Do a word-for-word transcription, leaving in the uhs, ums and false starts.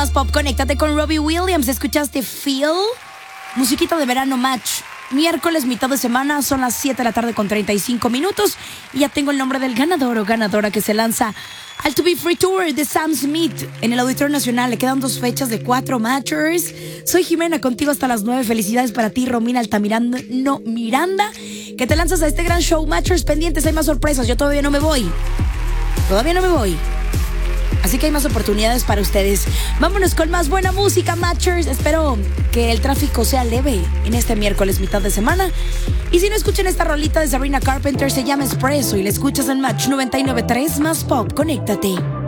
Pop, conéctate con Robbie Williams. ¿Escuchaste Feel? Musiquita de verano Match. Miércoles, mitad de semana, son las siete de la tarde con treinta y cinco minutos. Y ya tengo el nombre del ganador o ganadora que se lanza al To Be Free Tour de Sam Smith en el Auditorio Nacional. Le quedan dos fechas de cuatro matchers. Soy Jimena, contigo hasta las nueve. Felicidades para ti, Romina Altamiranda, no, Miranda, que te lanzas a este gran show. Matchers pendientes, hay más sorpresas. Yo todavía no me voy. Todavía no me voy. Así que hay más oportunidades para ustedes. Vámonos con más buena música, Matchers. Espero que el tráfico sea leve en este miércoles, mitad de semana. Y si no, escuchen esta rolita de Sabrina Carpenter, se llama Espresso y la escuchas en Match noventa y nueve punto tres más Pop. Conéctate.